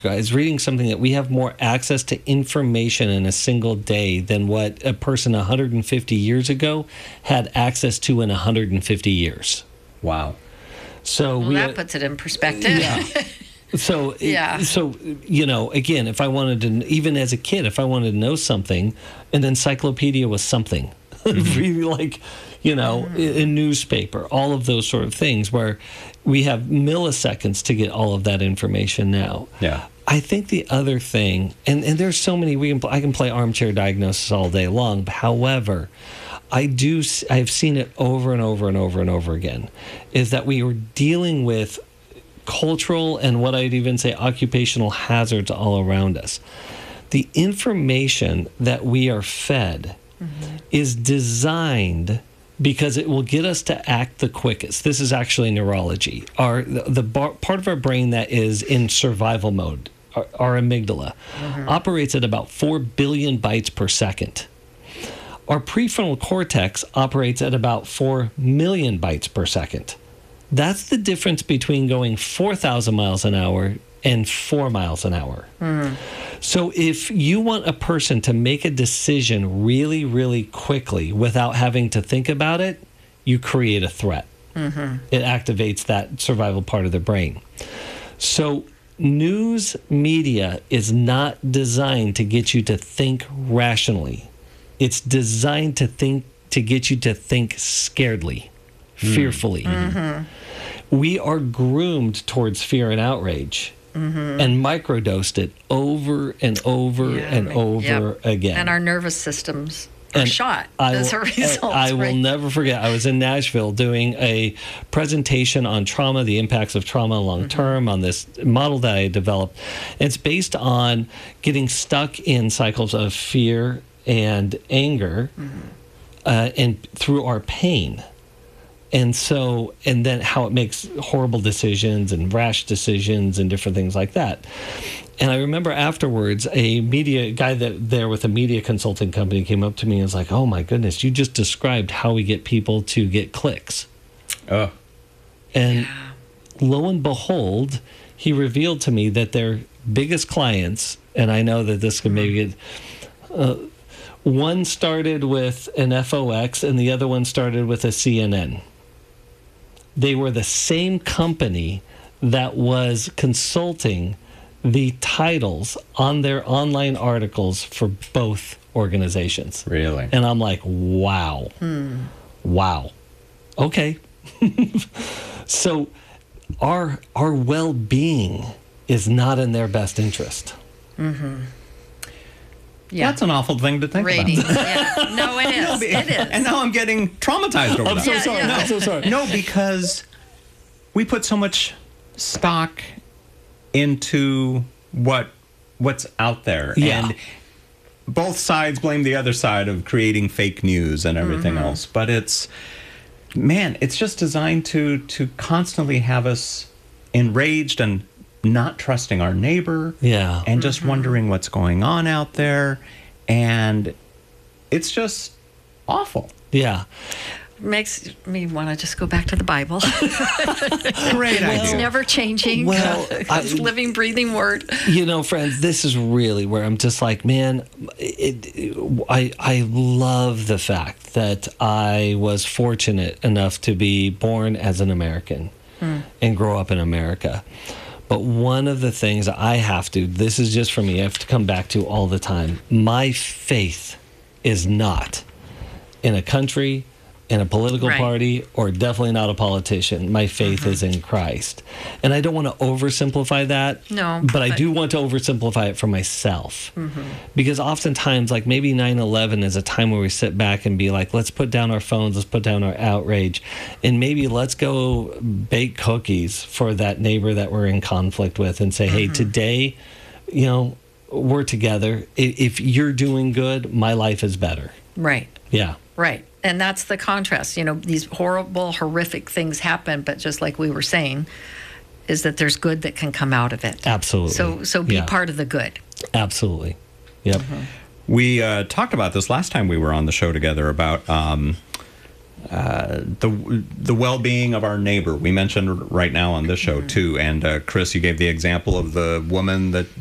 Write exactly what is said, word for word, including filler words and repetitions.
I was reading something that we have more access to information in a single day than what a person one hundred fifty years ago had access to in one hundred fifty years. Wow. So well, we that puts it in perspective. Yeah. So, yeah. So, you know, again, if I wanted to, even as a kid, if I wanted to know something, an encyclopedia was something. Mm-hmm. Really, like, you know, mm-hmm. a newspaper, all of those sort of things where we have milliseconds to get all of that information now. Yeah. I think the other thing, and, and there's so many, we can, I can play armchair diagnosis all day long. However, I do, I've seen it over and over and over and over again, is that we are dealing with cultural and what I'd even say occupational hazards all around us. The information that we are fed mm-hmm. is designed because it will get us to act the quickest. This is actually neurology. Our the, the bar, part of our brain that is in survival mode, our, our amygdala, mm-hmm. operates at about four billion bytes per second. Our prefrontal cortex operates at about four million bytes per second. That's the difference between going four thousand miles an hour and four miles an hour. Mm-hmm. So if you want a person to make a decision really, really quickly without having to think about it, you create a threat. Mm-hmm. It activates that survival part of the brain. So news media is not designed to get you to think rationally. It's designed to think to get you to think scaredly, mm. fearfully. Mm-hmm. We are groomed towards fear and outrage. Mm-hmm. And microdosed it over and over yeah, and over yep. again. And our nervous systems are and shot I as will, a result. I, I right? will never forget, I was in Nashville doing a presentation on trauma, the impacts of trauma long term, mm-hmm. on this model that I developed. It's based on getting stuck in cycles of fear and anger mm-hmm. uh, and through our pain. And so, and then how it makes horrible decisions and rash decisions and different things like that. And I remember afterwards, a media guy that there with a media consulting company came up to me and was like, "Oh my goodness, you just described how we get people to get clicks." Oh. And yeah. lo and behold, he revealed to me that their biggest clients, and I know that this could maybe get, uh, one started with an F O X and the other one started with a C N N. They were the same company that was consulting the titles on their online articles for both organizations. Really? And I'm like, wow. Hmm. Wow. Okay. So our our well-being is not in their best interest. Mm-hmm. Yeah. That's an awful thing to think Rating. about. Yeah. No, it is. No, it is. And now I'm getting traumatized over I'm that. so Yeah, sorry. yeah. No, I'm so sorry. No, because we put so much stock into what what's out there. Yeah. And both sides blame the other side of creating fake news and everything mm-hmm. else. But it's, man, it's just designed to to constantly have us enraged and not trusting our neighbor. Yeah. And just mm-hmm. wondering what's going on out there. And it's just awful. Yeah. Makes me want to just go back to the Bible. Great idea. It's never changing. Well, it's I- living, breathing word. You know, friends, this is really where I'm just like, man, it, it, I I love the fact that I was fortunate enough to be born as an American mm. and grow up in America. But one of the things I have to, this is just for me, I have to come back to all the time. My faith is not in a country, in a political right. party, or definitely not a politician. My faith mm-hmm. is in Christ. And I don't want to oversimplify that. No. But I but... do want to oversimplify it for myself. Mm-hmm. Because oftentimes, like maybe nine eleven is a time where we sit back and be like, let's put down our phones, let's put down our outrage, and maybe let's go bake cookies for that neighbor that we're in conflict with and say, mm-hmm. hey, today, you know, we're together. If you're doing good, my life is better. Right. Yeah. Right. And that's the contrast. You know, these horrible, horrific things happen, but just like we were saying, is that there's good that can come out of it. Absolutely. So so be yeah. part of the good. Absolutely. Yep. Mm-hmm. We uh, talked about this last time we were on the show together about um, uh, the the well-being of our neighbor. We mentioned right now on this show too, and uh, Chris, you gave the example of the woman that